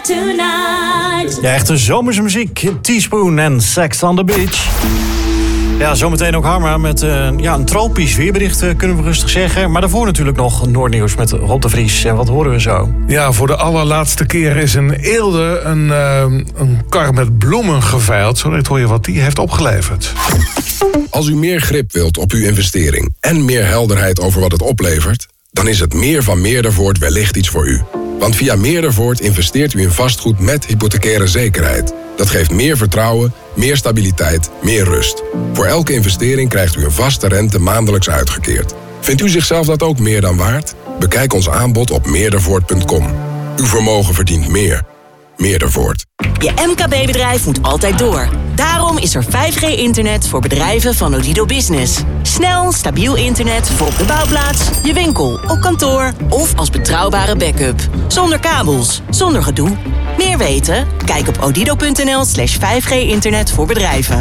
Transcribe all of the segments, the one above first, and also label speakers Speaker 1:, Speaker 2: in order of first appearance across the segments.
Speaker 1: tonight.
Speaker 2: Ja, echte zomerse muziek. Teaspoon en Sex on the Beach. Ja, zometeen ook Harma met een tropisch weerbericht, kunnen we rustig zeggen. Maar daarvoor natuurlijk nog Noordnieuws met Rob de Vries. En wat horen we zo?
Speaker 3: Ja, voor de allerlaatste keer is in Eelde een kar met bloemen geveild. Zo hoor je wat die heeft opgeleverd.
Speaker 4: Als u meer grip wilt op uw investering en meer helderheid over wat het oplevert, dan is het meer van Meerdervoort wellicht iets voor u. Want via Meerdervoort investeert u in vastgoed met hypothecaire zekerheid. Dat geeft meer vertrouwen, meer stabiliteit, meer rust. Voor elke investering krijgt u een vaste rente maandelijks uitgekeerd. Vindt u zichzelf dat ook meer dan waard? Bekijk ons aanbod op meerdervoort.com. Uw vermogen verdient meer. Meerdervoort.
Speaker 5: Je MKB-bedrijf moet altijd door. Daarom is er 5G-internet voor bedrijven van Odido Business. Snel, stabiel internet voor op de bouwplaats, je winkel, op kantoor of als betrouwbare backup. Zonder kabels, zonder gedoe. Meer weten? Kijk op odido.nl/5G-internet voor bedrijven.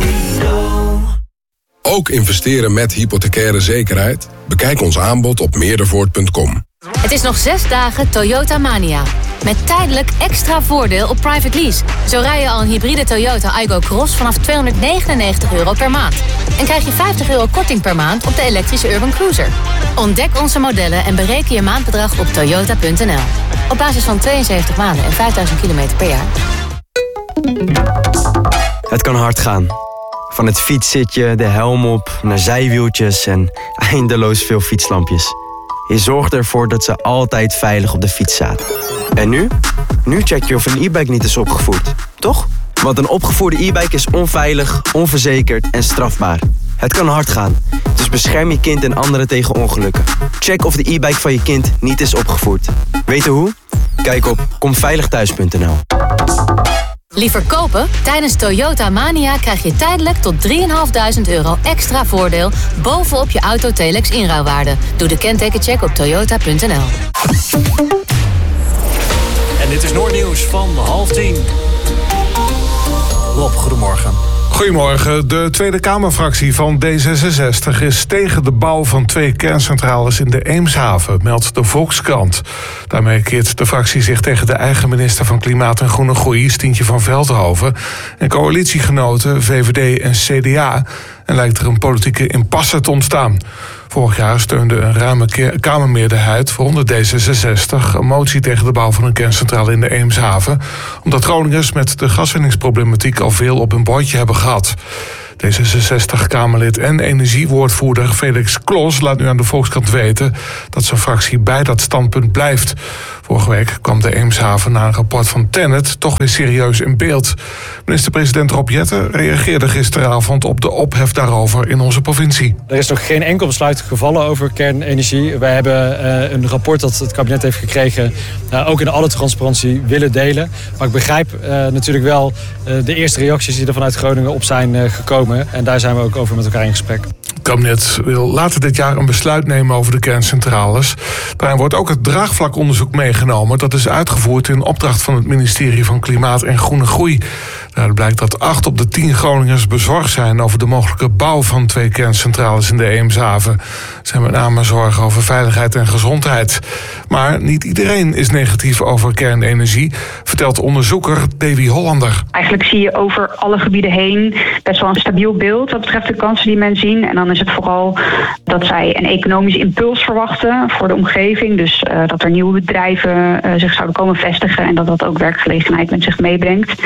Speaker 4: Ook investeren met hypothecaire zekerheid? Bekijk ons aanbod op meerdervoort.com.
Speaker 6: Het is nog 6 dagen Toyota Mania. Met tijdelijk extra voordeel op private lease. Zo rij je al een hybride Toyota Aygo Cross vanaf €299 per maand. En krijg je €50 korting per maand op de elektrische Urban Cruiser. Ontdek onze modellen en bereken je maandbedrag op toyota.nl. Op basis van 72 maanden en 5000 kilometer per jaar.
Speaker 7: Het kan hard gaan. Van het fietszitje, de helm op, naar zijwieltjes en eindeloos veel fietslampjes. Je zorgt ervoor dat ze altijd veilig op de fiets zaten. En nu? Nu check je of een e-bike niet is opgevoerd, toch? Want een opgevoerde e-bike is onveilig, onverzekerd en strafbaar. Het kan hard gaan, dus bescherm je kind en anderen tegen ongelukken. Check of de e-bike van je kind niet is opgevoerd. Weten hoe? Kijk op komveiligthuis.nl.
Speaker 6: Liever kopen? Tijdens Toyota Mania krijg je tijdelijk tot €3.500 extra voordeel bovenop je Auto Telex inruilwaarde. Doe de kentekencheck op toyota.nl.
Speaker 2: En dit is Noordnieuws van 9:30. Rob, goedemorgen.
Speaker 3: Goedemorgen. De Tweede Kamerfractie van D66 is tegen de bouw van 2 kerncentrales in de Eemshaven, meldt de Volkskrant. Daarmee keert de fractie zich tegen de eigen minister van Klimaat en Groene Groei, Stientje van Veldhoven, en coalitiegenoten VVD en CDA. En lijkt er een politieke impasse te ontstaan. Vorig jaar steunde een ruime Kamermeerderheid, waaronder D66, een motie tegen de bouw van een kerncentrale in de Eemshaven, omdat Groningers met de gaswinningsproblematiek al veel op hun bordje hebben gehad. D66-Kamerlid en energiewoordvoerder Felix Klos laat nu aan de Volkskrant weten dat zijn fractie bij dat standpunt blijft. Vorige week kwam de Eemshaven na een rapport van Tennet toch weer serieus in beeld. Minister-president Rob Jetten reageerde gisteravond op de ophef daarover in onze provincie.
Speaker 8: Er is nog geen enkel besluit gevallen over kernenergie. Wij hebben een rapport dat het kabinet heeft gekregen ook in alle transparantie willen delen. Maar ik begrijp natuurlijk wel de eerste reacties die er vanuit Groningen op zijn gekomen. En daar zijn we ook over met elkaar in gesprek.
Speaker 3: Het kabinet wil later dit jaar een besluit nemen over de kerncentrales. Daarin wordt ook het draagvlakonderzoek meegenomen. Dat is uitgevoerd in opdracht van het ministerie van Klimaat en Groene Groei. Daaruit blijkt dat 8 op de 10 Groningers bezorgd zijn over de mogelijke bouw van 2 kerncentrales in de Eemshaven. Ze hebben met name zorgen over veiligheid en gezondheid. Maar niet iedereen is negatief over kernenergie, vertelt onderzoeker Davy Hollander.
Speaker 9: Eigenlijk zie je over alle gebieden heen best wel een stabiel beeld wat betreft de kansen die men zien. En dan is het vooral dat zij een economische impuls verwachten voor de omgeving. Dus dat er nieuwe bedrijven zich zouden komen vestigen en dat dat ook werkgelegenheid met zich meebrengt.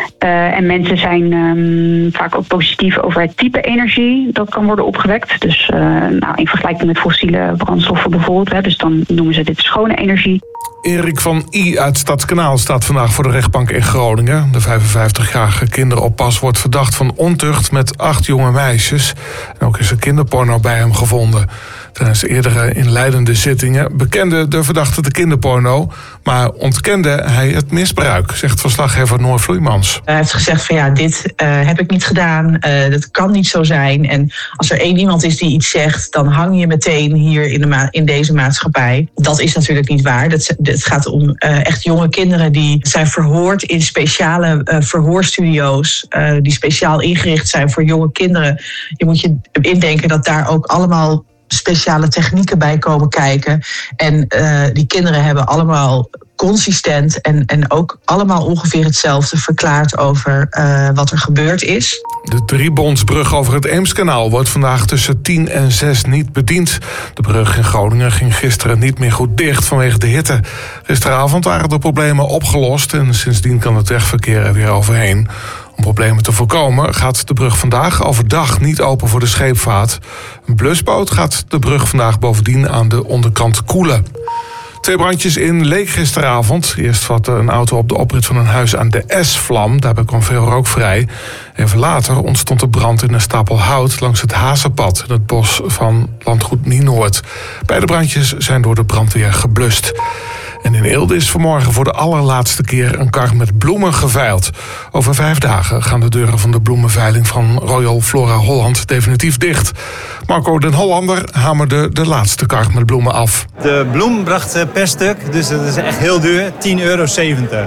Speaker 9: En mensen zijn vaak ook positief over het type energie dat kan worden opgewekt. Dus in vergelijking met fossiele brandstoffen bijvoorbeeld. Dus dan noemen ze dit schone energie.
Speaker 3: Erik van I. uit Stadskanaal staat vandaag voor de rechtbank in Groningen. De 55-jarige kinderoppas wordt verdacht van ontucht met 8 jonge meisjes. En ook is er kinderporno bij hem gevonden. Tijdens eerdere inleidende zittingen bekende de verdachte de kinderporno, maar ontkende hij het misbruik, zegt verslaggever Noor Vloeimans.
Speaker 10: Hij heeft gezegd van dit heb ik niet gedaan, dat kan niet zo zijn. En als er één iemand is die iets zegt, dan hang je meteen hier in deze maatschappij. Dat is natuurlijk niet waar. Het gaat om echt jonge kinderen die zijn verhoord in speciale verhoorstudio's die speciaal ingericht zijn voor jonge kinderen. Je moet je indenken dat daar ook allemaal speciale technieken bij komen kijken. En die kinderen hebben allemaal consistent en ook allemaal ongeveer hetzelfde verklaard over wat er gebeurd is.
Speaker 3: De Driebondsbrug over het Eemskanaal wordt vandaag tussen 10 en 6 niet bediend. De brug in Groningen ging gisteren niet meer goed dicht vanwege de hitte. Gisteravond waren de problemen opgelost en sindsdien kan het wegverkeer er weer overheen. Om problemen te voorkomen gaat de brug vandaag overdag niet open voor de scheepvaart. Een blusboot gaat de brug vandaag bovendien aan de onderkant koelen. 2 brandjes in Leek gisteravond. Eerst vatte een auto op de oprit van een huis aan de S vlam. Daarbij kwam veel rook vrij. Even later ontstond er brand in een stapel hout langs het Hazenpad in het bos van landgoed Nienoord. Beide brandjes zijn door de brandweer geblust. En in Eelde is vanmorgen voor de allerlaatste keer een kar met bloemen geveild. Over 5 dagen gaan de deuren van de bloemenveiling van Royal Flora Holland definitief dicht. Marco den Hollander hamerde de laatste kar met bloemen af.
Speaker 1: De bloem bracht per stuk, dus dat is echt heel duur, €10,70.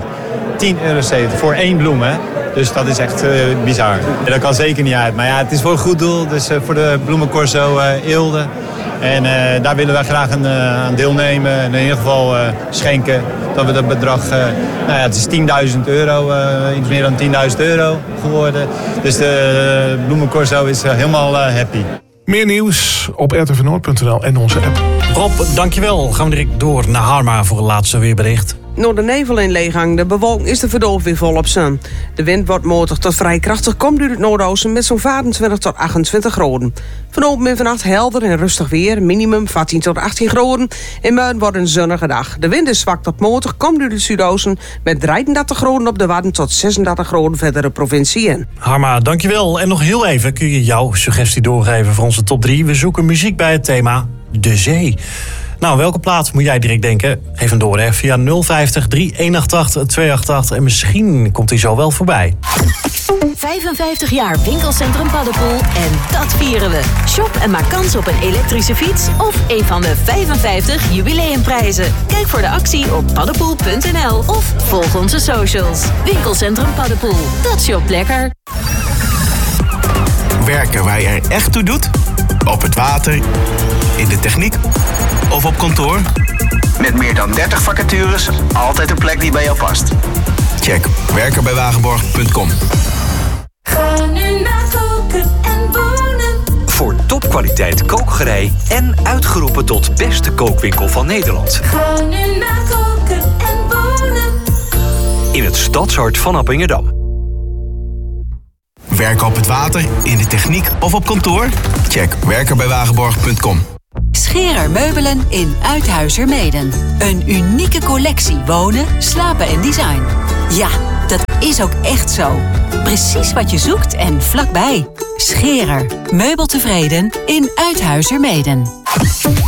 Speaker 1: €10,70 voor 1 bloem, hè. Dus dat is echt bizar. En dat kan zeker niet uit. Maar ja, het is voor een goed doel, dus voor de bloemencorso Eelde. En daar willen wij graag aan deelnemen. En in ieder geval schenken dat we dat bedrag... het is €10.000, iets meer dan €10.000 geworden. Dus de bloemencorso is helemaal happy.
Speaker 3: Meer nieuws op rtvnoord.nl en onze app.
Speaker 2: Rob, dankjewel. Gaan we direct door naar Harma voor het laatste weerbericht.
Speaker 11: Door de nevel in leeggang, de bewolking is de verdoofd weer volop zon. De wind wordt matig tot vrij krachtig, komt uit het noordoosten met zo'n 25 tot 28 graden. Vanavond en vannacht helder en rustig weer, minimum 14 tot 18 graden. In Muiden wordt een zonnige dag. De wind is zwak tot matig, komt uit het zuidoosten met 33 graden op de Wadden tot 36 graden verdere provincie in.
Speaker 2: Harma, dankjewel. En nog heel even kun je jouw suggestie doorgeven voor onze top 3. We zoeken muziek bij het thema De Zee. Nou, welke plaat moet jij direct denken? Geef hem door, hè, via 050 3188 288 en misschien komt hij zo wel voorbij.
Speaker 12: 55 jaar winkelcentrum Paddepoel en dat vieren we. Shop en maak kans op een elektrische fiets of een van de 55 jubileumprijzen. Kijk voor de actie op paddepoel.nl of volg onze socials. Winkelcentrum Paddepoel, dat shopt lekker.
Speaker 13: Werken waar je er echt toe doet? Op het water, in de techniek of op kantoor? Met meer dan 30 vacatures, altijd een plek die bij jou past. Check werkenbijwagenborg.com.
Speaker 14: Ga nu naar Koken en Wonen.
Speaker 15: Voor topkwaliteit kookgerei en uitgeroepen tot beste kookwinkel van Nederland.
Speaker 14: Ga nu naar Koken en Wonen.
Speaker 15: In het stadshart van Appingedam.
Speaker 13: Werken op het water, in de techniek of op kantoor? Check werkenbijwagenborg.com.
Speaker 12: Scherer Meubelen in Uithuizermeeden. Een unieke collectie wonen, slapen en design. Ja, dat is ook echt zo. Precies wat je zoekt en vlakbij. Scherer. Meubeltevreden in Uithuizermeeden.